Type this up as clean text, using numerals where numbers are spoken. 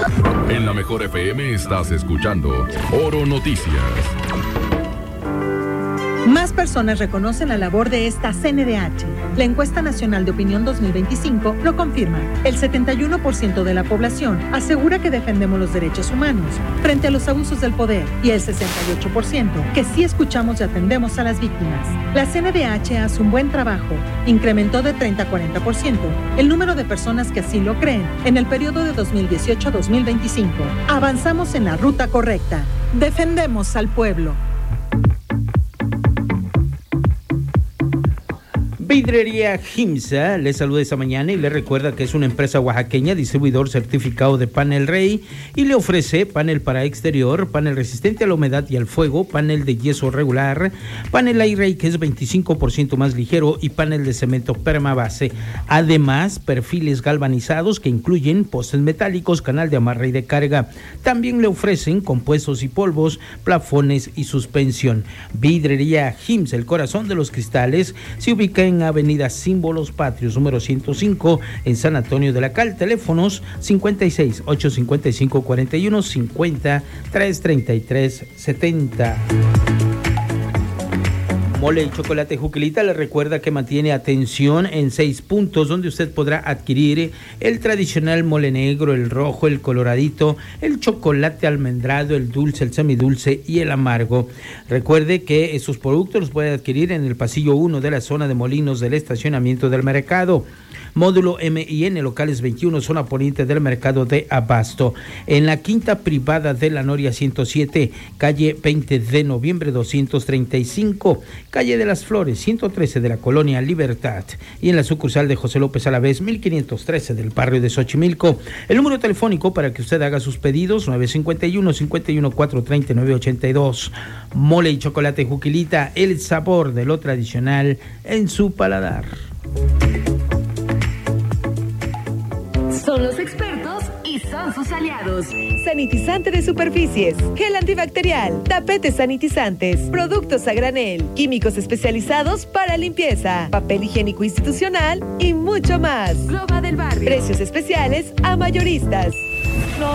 En la Mejor FM estás escuchando Oro Noticias. Más personas reconocen la labor de esta CNDH. La encuesta nacional de opinión 2025 lo confirma. El 71% de la población asegura que defendemos los derechos humanos frente a los abusos del poder y el 68% que sí escuchamos y atendemos a las víctimas. La CNDH hace un buen trabajo. Incrementó de 30 a 40% el número de personas que así lo creen en el periodo de 2018 a 2025. Avanzamos en la ruta correcta. Defendemos al pueblo. Vidrería Jimsa le saluda esta mañana y le recuerda que es una empresa oaxaqueña, distribuidor certificado de Panel Rey, y le ofrece panel para exterior, panel resistente a la humedad y al fuego, panel de yeso regular, panel Airray que es 25% más ligero y panel de cemento permabase. Además, perfiles galvanizados que incluyen postes metálicos, canal de amarre y de carga. También le ofrecen compuestos y polvos, plafones y suspensión. Vidrería Jimsa, el corazón de los cristales, se ubica en Avenida Símbolos Patrios, número 105, en San Antonio de la Cal. Teléfonos 56 855 41 50 333 70. Mole y Chocolate Juquilita le recuerda que mantiene atención en 6 puntos donde usted podrá adquirir el tradicional mole negro, el rojo, el coloradito, el chocolate almendrado, el dulce, el semidulce y el amargo. Recuerde que estos productos los puede adquirir en el pasillo 1 de la zona de molinos del estacionamiento del mercado. Módulo MIN, locales 21, zona poniente del mercado de Abasto. En la quinta privada de la Noria 107, calle 20 de noviembre 235, calle de las Flores 113 de la colonia Libertad. Y en la sucursal de José López Alavés 1513 del barrio de Xochimilco. El número telefónico para que usted haga sus pedidos, 951-514-3982. Mole y Chocolate Juquilita, el sabor de lo tradicional en su paladar. Son los expertos y son sus aliados. Sanitizante de superficies, gel antibacterial, tapetes sanitizantes, productos a granel, químicos especializados para limpieza, papel higiénico institucional y mucho más. Globa del Barrio. Precios especiales a mayoristas.